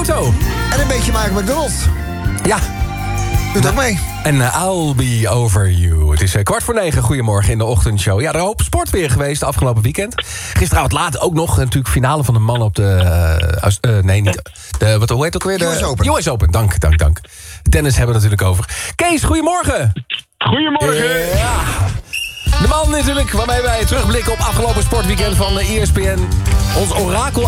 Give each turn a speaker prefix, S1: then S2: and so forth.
S1: auto.
S2: En een beetje maken met McDonald's.
S1: Ja.
S2: Doe ook mee.
S1: En I'll be over you. Het is 8:45. Goedemorgen in de ochtendshow. Ja, er is een hoop sport weer geweest afgelopen weekend. Gisteravond laat ook nog natuurlijk finale van de man op de... nee, niet... hoe heet het ook weer?
S2: US Open.
S1: US Open, dank. Tennis hebben we natuurlijk over. Kees, goedemorgen.
S3: Goedemorgen.
S1: Ja. De man natuurlijk waarmee wij terugblikken op afgelopen sportweekend van ESPN. Ons orakel